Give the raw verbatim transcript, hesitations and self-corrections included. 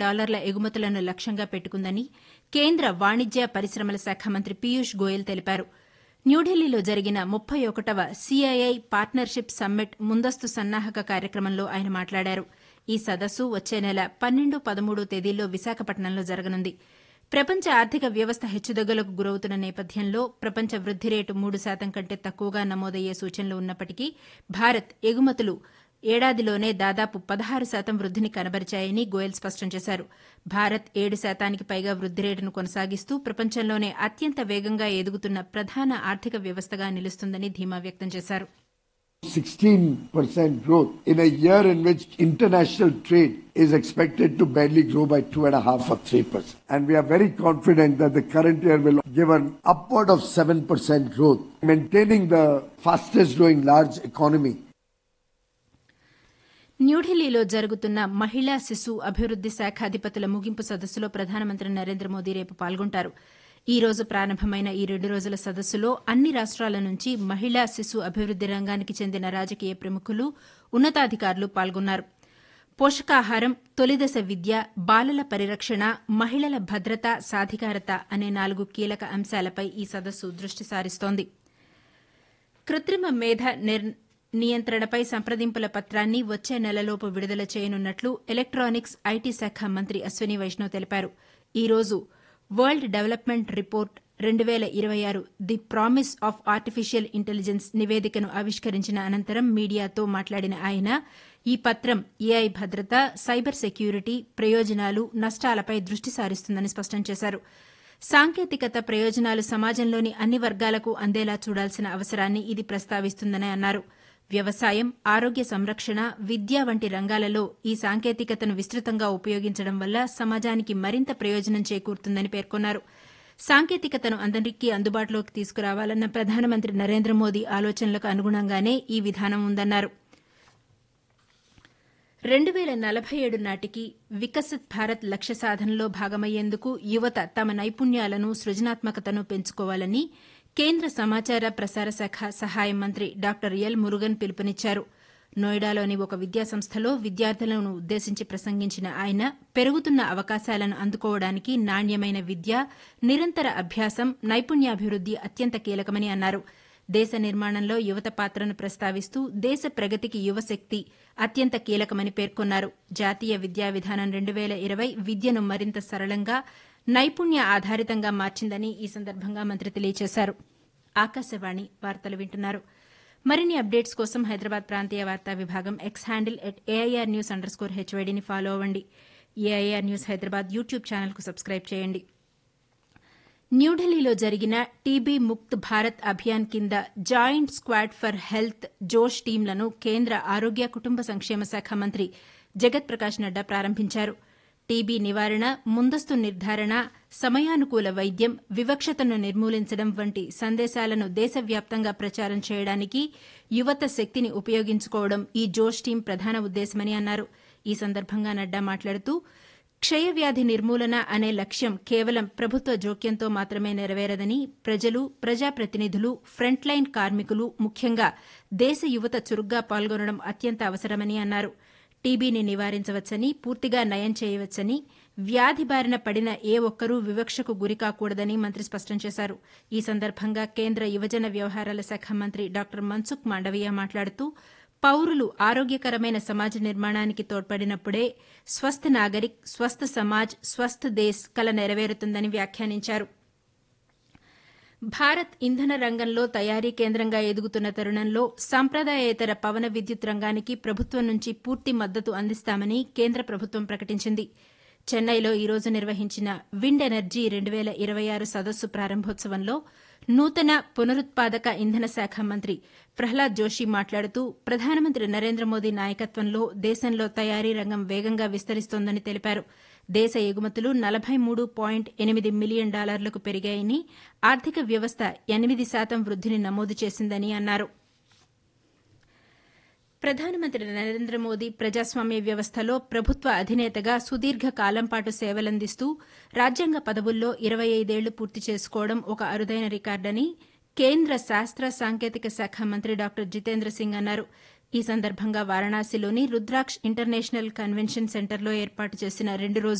డాలర్ల ఎగుమతులను లక్ష్యంగా పెట్టుకుందని కేంద్ర వాణిజ్య పరిశ్రమల శాఖ మంత్రి పీయూష్ గోయల్ తెలిపారు. న్యూఢిల్లీలో జరిగిన ముప్పై ఒకటవ సీఐఐ పార్ట్నర్షిప్ సమ్మిట్ ముందస్తు సన్నాహక కార్యక్రమంలో ఆయన మాట్లాడారు. ఈ సదస్సు వచ్చే నెల పన్నెండు పదమూడు తేదీల్లో విశాఖపట్నంలో జరగనుంది. ప్రపంచ ఆర్థిక వ్యవస్థ హెచ్చుతగ్గులకు గురవుతున్న నేపథ్యంలో ప్రపంచ వృద్ది రేటు మూడు శాతం కంటే తక్కువగా నమోదయ్యే సూచనలు ఉన్నప్పటికీ భారత్ ఎగుమతులు ఏడాదిలోనే దాదాపు పదహారు శాతం వృద్దిని కనబరిచాయని గోయల్ స్పష్టం చేశారు. భారత్ ఏడు శాతానికి పైగా వృద్ది రేటును కొనసాగిస్తూ ప్రపంచంలోనే అత్యంత వేగంగా ఎదుగుతున్న ప్రధాన ఆర్థిక వ్యవస్థగా నిలుస్తుందని ధీమా వ్యక్తం చేశారు. sixteen percent growth in a year in which international trade is expected to barely grow by two and a half or three percent. And we are very confident that the current year will give an upward of seven percent growth, maintaining the fastest growing large economy. న్యూఢిల్లీలో జరుగుతున్న మహిళా శిశు అభివృద్ది శాఖ అధిపతుల ముగింపు సదస్సులో ప్రధానమంత్రి నరేంద్ర మోదీ రేపు పాల్గొంటారు. ఈ రోజు ప్రారంభమైన ఈ రెండు రోజుల సదస్సులో అన్ని రాష్ట్రాల నుంచి మహిళా శిశు అభివృద్ది రంగానికి చెందిన రాజకీయ ప్రముఖులు, ఉన్నతాధికారులు పాల్గొన్నారు. పోషకాహారం, తొలిదశ విద్య, బాలల పరిరక్షణ, మహిళల భద్రత, సాధికారత అనే నాలుగు కీలక అంశాలపై ఈ సదస్సు దృష్టి సారిస్తోంది. కృత్రిమ మేధ నియంత్రణపై సంప్రదింపుల పత్రాన్ని వచ్చే నెలలోపు విడుదల చేయనున్నట్లు ఎలక్టానిక్స్, ఐటీ శాఖ మంత్రి అశ్విని వైష్ణవ్ తెలిపారు. ఈ రోజు వరల్డ్ డెవలప్మెంట్ రిపోర్ట్ రెండు వేల ఇరవై ఆరు the promise of artificial intelligence నివేదికను ఆవిష్కరించిన అనంతరం మీడియాతో మాట్లాడిన ఆయన ఈ పత్రం ఏఐ భద్రత, సైబర్ సెక్యూరిటీ, ప్రయోజనాలు, నష్టాలపై దృష్టి సారిస్తుందని స్పష్టం చేశారు. సాంకేతికత ప్రయోజనాలు సమాజంలోని అన్ని వర్గాలకు అందేలా చూడాల్సిన అవసరాన్ని ఇది ప్రస్తావిస్తుందని అన్నారు. వ్యవసాయం, ఆరోగ్య సంరక్షణ, విద్య వంటి రంగాలలో ఈ సాంకేతికతను విస్తృతంగా ఉపయోగించడం వల్ల సమాజానికి మరింత ప్రయోజనం చేకూరుతుందని పేర్కొన్నారు. సాంకేతికతను అందరికీ అందుబాటులోకి తీసుకురావాలన్న ప్రధానమంత్రి నరేంద్ర మోదీ ఆలోచనలకు అనుగుణంగానే ఈ విధానం ఉందన్నారు. రెండు వేల నలభై ఏడు నాటికి వికసిత్ భారత్ లక్ష్య సాధనలో భాగమయ్యేందుకు యువత తమ నైపుణ్యాలను, సృజనాత్మకతను పెంచుకోవాలని కేంద్ర సమాచార ప్రసార శాఖ సహాయ మంత్రి డాక్టర్ ఎల్ మురుగన్ పిలుపునిచ్చారు. నోయిడాలోని ఒక విద్యాసంస్థలో విద్యార్థులను ఉద్దేశించి ప్రసంగించిన ఆయన పెరుగుతున్న అవకాశాలను అందుకోవడానికి నాణ్యమైన విద్య, నిరంతర అభ్యాసం, నైపుణ్యాభివృద్ది అత్యంత కీలకమని అన్నారు. దేశ నిర్మాణంలో యువత పాత్రను ప్రస్తావిస్తూ దేశ ప్రగతికి యువశక్తి అత్యంత కీలకమని పేర్కొన్నారు. జాతీయ విద్యా విధానం రెండు వేల ఇరవై విద్యను మరింత సరళంగా, నైపుణ్య ఆధారితంగా మార్చిందని ఈ సందర్భంగా మంత్రి తెలియజేశారు. ఆకాశవాణి వార్తలు వింటున్నారు. మరిన్ని అప్డేట్స్ కోసం హైదరాబాద్ ప్రాంతీయ వార్తా విభాగం X handle at AIR news under score హెచ్వైడీని follow అవ్వండి. ఏఐఆర్ న్యూస్ హైదరాబాద్ యూట్యూబ్ ఛానల్కు సబ్స్క్రైబ్ చేయండి. న్యూఢిల్లీలో జరిగిన టీబీ ముక్త్ భారత్ అభియాన్ కింద జాయింట్ స్క్వాడ్ ఫర్ హెల్త్ జోష్ టీంలను కేంద్ర ఆరోగ్య, కుటుంబ సంక్షేమ శాఖ మంత్రి జగత్ ప్రకాష్ నడ్డా ప్రారంభించారు. టీబీ నివారణ, ముందస్తు నిర్ధారణ, సమయానుకూల వైద్యం, వివక్షతను నిర్మూలించడం వంటి సందేశాలను దేశవ్యాప్తంగా ప్రచారం చేయడానికి యువత శక్తిని ఉపయోగించుకోవడం ఈ జోష్ టీం ప్రధాన ఉద్దేశమని అన్నారు. ఈ సందర్భంగా నడ్డా మాట్లాడుతూ క్షయవ్యాధి నిర్మూలన అనే లక్ష్యం కేవలం ప్రభుత్వ జోక్యంతో మాత్రమే నెరవేరదని, ప్రజలు, ప్రజాప్రతినిధులు, ఫ్రంట్లైన్ కార్మికులు, ముఖ్యంగా దేశ యువత చురుగ్గా పాల్గొనడం అత్యంత అవసరమని అన్నారు. టీబీని నివారించవచ్చని, పూర్తిగా నయం చేయవచ్చని, వ్యాధి బారిన పడిన ఏ ఒక్కరూ వివక్షకు గురికాకూడదని మంత్రి స్పష్టం చేశారు. ఈ సందర్భంగా కేంద్ర యువజన వ్యవహారాల శాఖ మంత్రి డాక్టర్ మన్సుఖ్ మాండవీయ మాట్లాడుతూ పౌరులు ఆరోగ్యకరమైన సమాజ నిర్మాణానికి తోడ్పడినప్పుడే స్వస్థ నాగరిక్, స్వస్థ సమాజ్, స్వస్థ దేశ్ కల నెరవేరుతుందని వ్యాఖ్యానించారు. భారత్ ఇంధన రంగంలో తయారీ కేంద్రంగా ఎదుగుతున్న తరుణంలో సంప్రదాయేతర పవన విద్యుత్ రంగానికి ప్రభుత్వం నుంచి పూర్తి మద్దతు అందిస్తామని కేంద్ర ప్రభుత్వం ప్రకటించింది. చెన్నైలో ఈ రోజు నిర్వహించిన విండ్ ఎనర్జీ రెండు వేల ఇరవై ఆరు సదస్సు ప్రారంభోత్సవంలో నూతన పునరుత్పాదక ఇంధన శాఖ మంత్రి ప్రహ్లాద్ జోషి మాట్లాడుతూ ప్రధానమంత్రి నరేంద్ర మోదీ నాయకత్వంలో దేశంలో తయారీ రంగం వేగంగా విస్తరిస్తోందని తెలిపారు. దేశ ఎగుమతులు నలభై మూడు పాయింట్ ఎనిమిది మిలియన్ డాలర్లకు పెరిగాయని, ఆర్థిక వ్యవస్థ ఎనిమిది శాతం వృద్దిని నమోదు చేసిందని అన్నారు. ప్రధానమంత్రి నరేంద్ర మోదీ ప్రజాస్వామ్య వ్యవస్థలో ప్రభుత్వ అధినేతగా సుదీర్ఘ కాలం పాటు సేవలందిస్తూ రాజ్యాంగ పదవుల్లో ఇరవై ఐదేళ్లు పూర్తి చేసుకోవడం ఒక అరుదైన రికార్డని కేంద్ర శాస్త్ర సాంకేతిక శాఖ మంత్రి డాక్టర్ జితేంద్ర సింగ్ అన్నారు. ఈ సందర్భంగా వారణాసిలోని రుద్రాక్ష్ ఇంటర్నేషనల్ కన్వెన్షన్ సెంటర్లో ఏర్పాటు చేసిన రెండు రోజుల